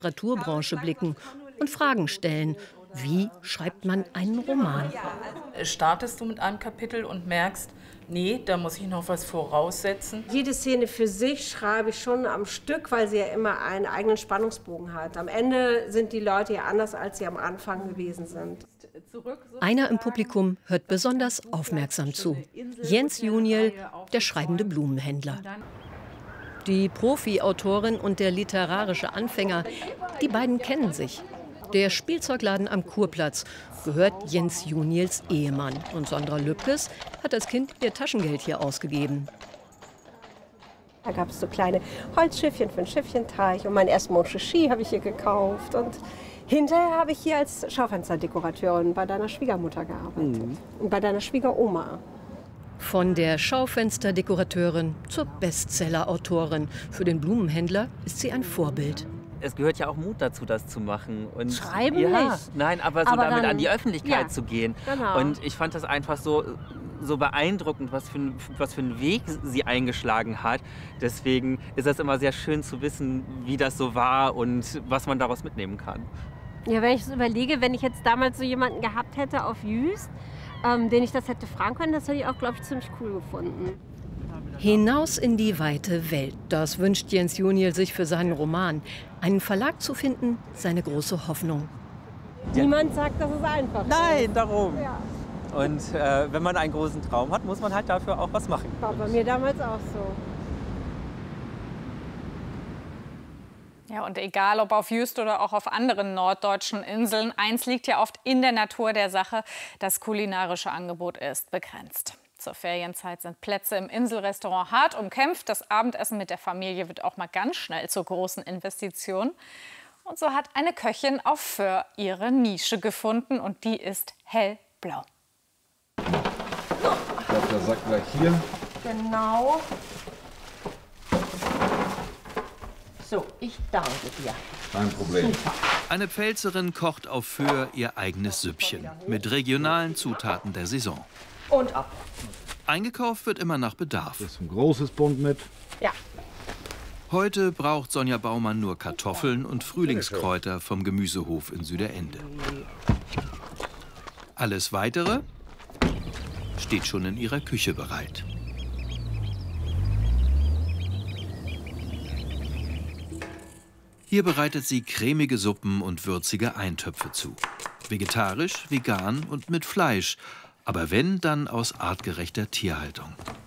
Literaturbranche blicken und Fragen stellen. Wie schreibt man einen Roman? Startest du mit einem Kapitel und merkst, nee, da muss ich noch was voraussetzen. Jede Szene für sich schreibe ich schon am Stück, weil sie ja immer einen eigenen Spannungsbogen hat. Am Ende sind die Leute ja anders, als sie am Anfang gewesen sind. Einer im Publikum hört besonders aufmerksam zu. Jens Juniel, der schreibende Blumenhändler. Die Profi-Autorin und der literarische Anfänger, die beiden kennen sich. Der Spielzeugladen am Kurplatz gehört Jens Juniels Ehemann. Und Sandra Lübkes hat als Kind ihr Taschengeld hier ausgegeben. Da gab es so kleine Holzschiffchen für den Schiffchenteich. Und meinen ersten Monchichi habe ich hier gekauft. Und hinterher habe ich hier als Schaufensterdekorateurin bei deiner Schwiegermutter gearbeitet. Und bei deiner Schwiegeroma. Von der Schaufensterdekorateurin zur Bestseller-Autorin. Für den Blumenhändler ist sie ein Vorbild. Es gehört ja auch Mut dazu, das zu machen. Und Schreiben ja, nicht. Nein, aber so Aber damit dann, an die Öffentlichkeit ja, zu gehen. Genau. Und ich fand das einfach so beeindruckend, was für einen Weg sie eingeschlagen hat. Deswegen ist das immer sehr schön zu wissen, wie das so war und was man daraus mitnehmen kann. Ja, wenn ich so überlege, wenn ich jetzt damals so jemanden gehabt hätte auf Jüst, den ich das hätte fragen können, das hätte ich auch, glaube ich, ziemlich cool gefunden. Hinaus in die weite Welt, das wünscht Jens Juniel sich für seinen Roman. Einen Verlag zu finden, seine große Hoffnung. Niemand sagt, dass es einfach ist. Nein, darum. Ja. Und wenn man einen großen Traum hat, muss man halt dafür auch was machen. War bei mir damals auch so. Ja, und egal ob auf Jüst oder auch auf anderen norddeutschen Inseln, eins liegt ja oft in der Natur der Sache: das kulinarische Angebot ist begrenzt. Zur Ferienzeit sind Plätze im Inselrestaurant hart umkämpft. Das Abendessen mit der Familie wird auch mal ganz schnell zur großen Investition. Und so hat eine Köchin auf Föhr ihre Nische gefunden und die ist hellblau. Ich glaube, der Sack gleich hier. Genau. So, ich danke dir. Kein Problem. Eine Pfälzerin kocht auf Föhr ihr eigenes Süppchen mit regionalen Zutaten der Saison. Und ab. Eingekauft wird immer nach Bedarf. Das ist ein großes Bund mit. Ja. Heute braucht Sonja Baumann nur Kartoffeln und Frühlingskräuter vom Gemüsehof in Süderende. Alles Weitere steht schon in ihrer Küche bereit. Hier bereitet sie cremige Suppen und würzige Eintöpfe zu. Vegetarisch, vegan und mit Fleisch. Aber wenn, dann aus artgerechter Tierhaltung.